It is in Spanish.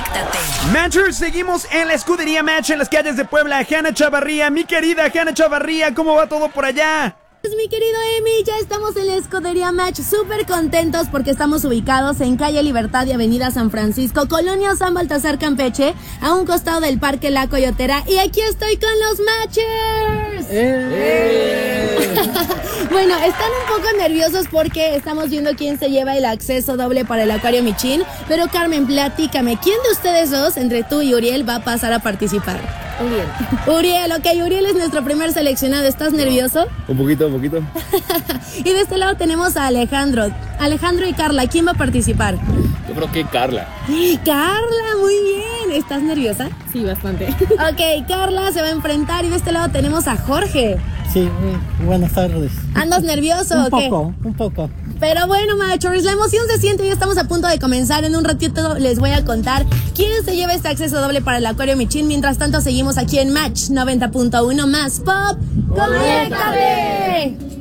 Conéctate. Matchers, seguimos en la escudería Match en las calles de Puebla. Hanna Chavarría, mi querida Hanna Chavarría, ¿cómo va todo por allá? Pues mi querido Emi, ya estamos en la escudería Match, súper contentos porque estamos ubicados en calle Libertad y avenida San Francisco, Colonia San Baltasar, Campeche, a un costado del Parque La Coyotera, y aquí estoy con los Matchers. Bueno, están un poco nerviosos porque estamos viendo quién se lleva el acceso doble para el Acuario Michin, pero Carmen, platícame, ¿quién de ustedes dos, entre tú y Uriel, va a pasar a participar? Uriel, ok, Uriel es nuestro primer seleccionado. ¿Estás nervioso? Un poquito. Y de este lado tenemos a Alejandro y Carla. ¿Quién va a participar? Yo creo que Carla. Carla, muy bien. ¿Estás nerviosa? Sí, bastante. Ok, Carla se va a enfrentar. Y de este lado tenemos a Jorge. Sí, buenas tardes. ¿Andas nervioso o qué? Un poco. Pero bueno, Machos, la emoción se siente. Ya estamos a punto de comenzar. En un ratito les voy a contar quién se lleva este acceso doble para el Acuario Michin. Mientras tanto, seguimos aquí en Match 90.1 más Pop. ¡Conéctate!